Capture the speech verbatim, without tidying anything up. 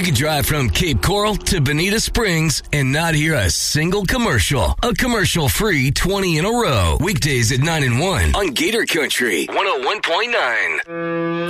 could drive from Cape Coral to Bonita Springs and not hear a single commercial. A commercial-free twenty in a row. Weekdays at nine and one on Gator Country one oh one point nine.